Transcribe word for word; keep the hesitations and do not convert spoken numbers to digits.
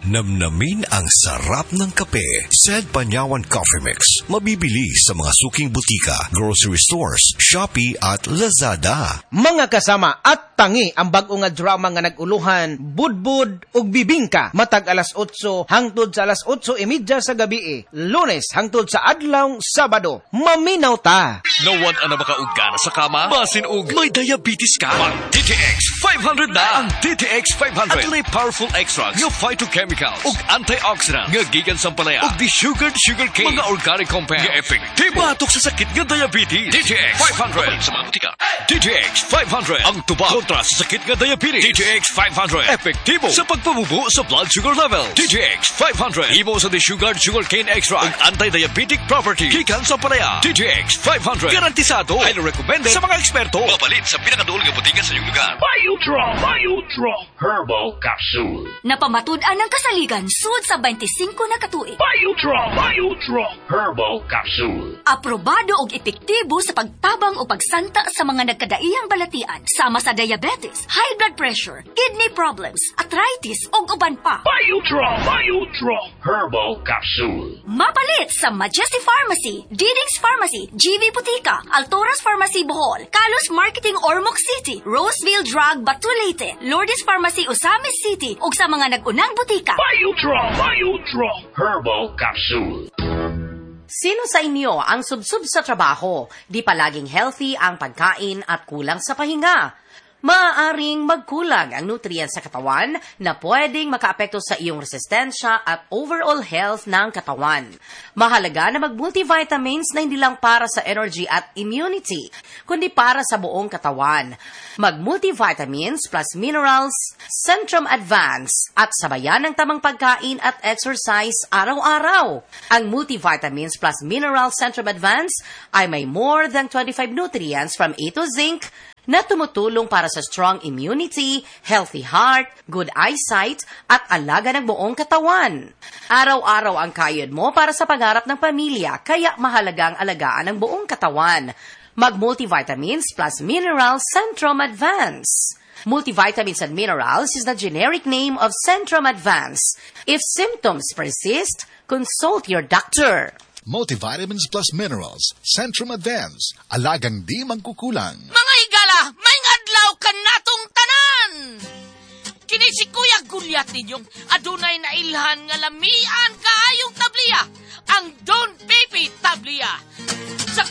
Namnamin ang sarap ng kape. Sed Panyawan Coffee Mix. Mabibili sa mga suking butika, grocery stores, Shopee at Lazada. Mga kasama at tangi ang bag-o nga drama nga naguluhan, Budbud ug Bibingka, matag alas otso hangtod sa alas otso e media sa gabi, Lunes hangtod sa adlaw Sabado. Maminaw ta. Nawan ana makaugana sa kama, basin og may diabetes ka. Mag D T X five hundred na. Ang D T X five hundred at may powerful extracts nga phytochemicals ug antioxidants nga gikan sa palaya ug di-sugared sugarcane, mga organic compounds nga epektibo batok sa sakit nga diabetes. D T X five hundred sa mga butika. D T X five hundred ang tubag kontra sa sakit nga diabetes. D T X five hundred epektibo sa pagpabubo sa blood sugar level. D T X five hundred imo sa di-sugared sugarcane extract ug anti-diabetic property gikan sa palaya. D T X five hundred garantisado, highly recommended sa mga eksperto. Mabalit sa pinakaduol nga butika sa iyong lugar. Biodraw, Biodraw Herbal Capsule. Napamatud-an ng kasaligan sud sa twenty-five na katuig. Biodraw, Biodraw Herbal Capsule. Aprobado og epektibo sa pagtabang o pagsanta sa mga nagkadaiyang balatian sama sa diabetes, high blood pressure, kidney problems, arthritis ug uban pa. Biodraw, Biodraw Herbal Capsule. Mapalit sa Majesty Pharmacy, Diding's Pharmacy, G V Butika, Altoras Pharmacy Bohol, Kalos Marketing Ormoc City, Roseville Drug Batulete, Lourdes Pharmacy Osamis City ug sa mga nag-unang butika. Biodraw, Biodraw Herbal Capsule. Sino sa inyo ang subsub sa trabaho, di palaging healthy ang pagkain at kulang sa pahinga? Maaaring magkulang ang nutrients sa katawan na pwedeng makaapekto sa iyong resistensya at overall health ng katawan. Mahalaga na mag-multivitamins na hindi lang para sa energy at immunity, kundi para sa buong katawan. Mag-multivitamins plus minerals, Centrum Advance, at sabayan ng tamang pagkain at exercise araw-araw. Ang multivitamins plus minerals Centrum Advance ay may more than twenty-five nutrients from A to zinc, na tumutulong para sa strong immunity, healthy heart, good eyesight, at alaga ng buong katawan. Araw-araw ang kayod mo para sa pangarap ng pamilya, kaya mahalagang alagaan ang buong katawan. Mag-multivitamins plus minerals Centrum Advance. Multivitamins and minerals is the generic name of Centrum Advance. If symptoms persist, consult your doctor. Multivitamins plus minerals, Centrum Advance, alagang di mangkukulang. Mga higala, may adlaw ka natong tanan! Kini si Kuya Gulyat ninyong adunay na ilhan nga lamian kaayong tabliya, ang Don Baby Tabliya.